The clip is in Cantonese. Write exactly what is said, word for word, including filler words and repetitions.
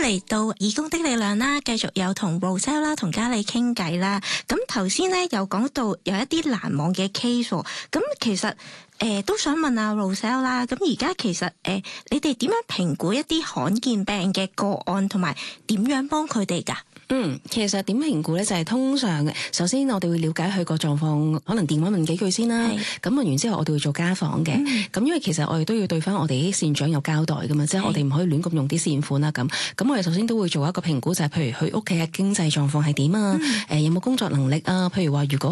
嚟到義工的力量啦，繼續有同 Roselle 啦同嘉莉傾偈啦。咁頭先咧又講到有一啲難忘嘅 case，咁其實誒、呃、都想問下 Roselle 啦。咁而家其實誒、呃、你哋點樣評估一啲罕見病嘅個案，同埋點樣幫佢哋㗎？ 嗯，其實點評估咧就係通常嘅，首先我哋會了解佢個狀況，可能電話問幾句先啦。咁問完之後，我哋會做家訪嘅。咁、嗯、因為其實我哋都要對翻我哋啲善長有交代噶嘛，即係我哋唔可以亂咁用啲善款啦。咁咁我哋首先都會做一個評估，就係、是、譬如佢屋企嘅經濟狀況係點啊？誒、嗯呃、有冇工作能力啊？譬如話如果